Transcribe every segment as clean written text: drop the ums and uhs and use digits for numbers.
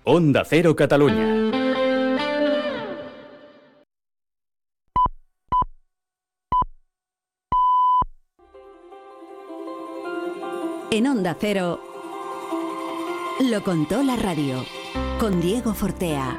Onda Cero Catalunya. En Onda Cero, lo contó la radio, con Diego Fortea.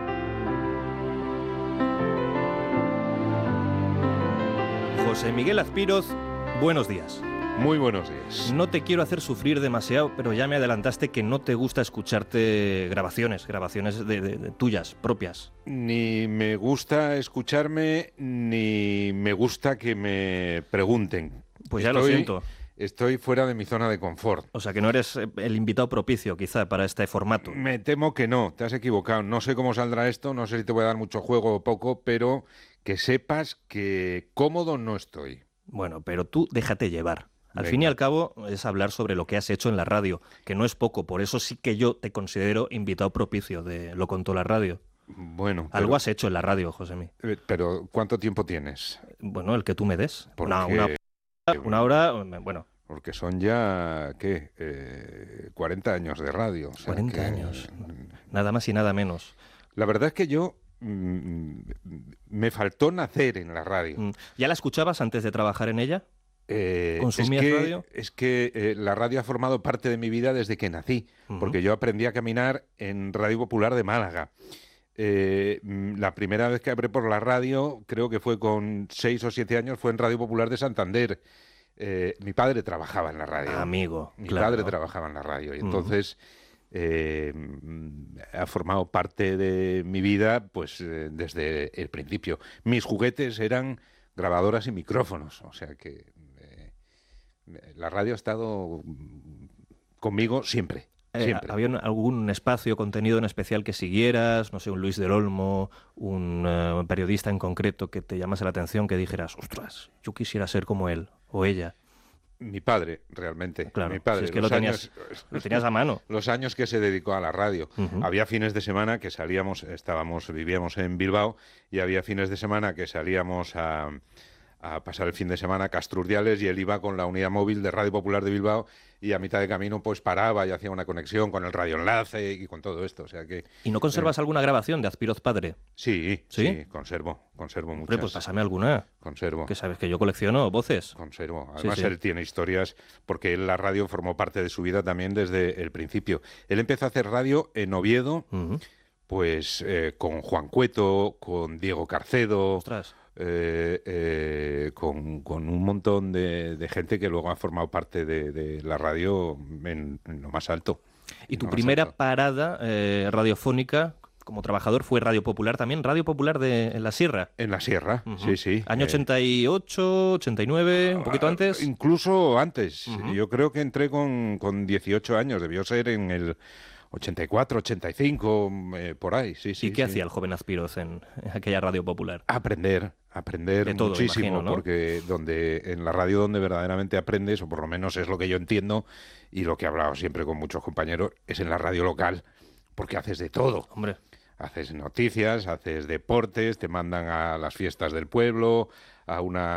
José Miguel Azpiroz, buenos días. Muy buenos días. No te quiero hacer sufrir demasiado, pero ya me adelantaste que no te gusta escucharte grabaciones de tuyas, propias. Ni me gusta escucharme, ni me gusta que me pregunten. Pues ya lo siento. Estoy fuera de mi zona de confort. O sea, que no eres el invitado propicio, quizá, para este formato. Me temo que no, te has equivocado. No sé cómo saldrá esto, no sé si te voy a dar mucho juego o poco, pero que sepas que cómodo no estoy. Bueno, pero tú déjate llevar. Al Venga. fin y al cabo es hablar sobre lo que has hecho en la radio, que no es poco, por eso sí que yo te considero invitado propicio de Lo Contó la Radio. Bueno, Algo has hecho en la radio, Josemi. pero ¿cuánto tiempo tienes? Bueno, el que tú me des. Porque, Una hora, bueno. Porque son ya, ¿qué? 40 años de radio. O sea 40 que, años. Nada más y nada menos. La verdad es que yo me faltó nacer en la radio. ¿Ya la escuchabas antes de trabajar en ella? ¿Consumías radio? Es que la radio ha formado parte de mi vida desde que nací, porque yo aprendí a caminar en Radio Popular de Málaga. La primera vez que hablé por la radio, creo que fue con 6 o 7 años, fue en Radio Popular de Santander. Mi padre trabajaba en la radio. Amigo, Mi claro. padre trabajaba en la radio y entonces ha formado parte de mi vida pues desde el principio. Mis juguetes eran grabadoras y micrófonos, o sea que la radio ha estado conmigo siempre. Siempre. ¿Había algún espacio, contenido en especial que siguieras? No sé, un Luis del Olmo, un periodista en concreto que te llamase la atención, que dijeras, ostras, yo quisiera ser como él o ella. Mi padre, realmente. Claro, mi padre. si es que lo tenías a mano. Los años que se dedicó a la radio. Había fines de semana que salíamos, vivíamos en Bilbao, y había fines de semana que salíamos a pasar el fin de semana a Castrurdiales, y él iba con la unidad móvil de Radio Popular de Bilbao y a mitad de camino pues paraba y hacía una conexión con el radioenlace y con todo esto. O sea que, ¿Y no conservas alguna grabación de Azpiroz padre? Sí, conservo muchas. Hombre, pues pásame alguna. Conservo. Que sabes que yo colecciono voces. Conservo. Además, Sí. Él tiene historias, porque él, la radio formó parte de su vida también desde el principio. Él empezó a hacer radio en Oviedo, pues con Juan Cueto, con Diego Carcedo, Ostras. con un montón de gente que luego ha formado parte de la radio en lo más alto. ¿Y tu primera parada radiofónica como trabajador fue Radio Popular también? ¿Radio Popular en la Sierra? En la Sierra, sí. ¿Año 88, 89, un poquito antes? Incluso antes. Yo creo que entré con 18 años, debió ser en el 84, 85, por ahí, sí. ¿Y qué hacía el joven Azpiroz en aquella Radio Popular? Aprender de todo, muchísimo, imagino, ¿no? Porque en la radio donde verdaderamente aprendes, o por lo menos es lo que yo entiendo, y lo que he hablado siempre con muchos compañeros, es en la radio local, porque haces de todo. Hombre. Haces noticias, haces deportes, te mandan a las fiestas del pueblo, a una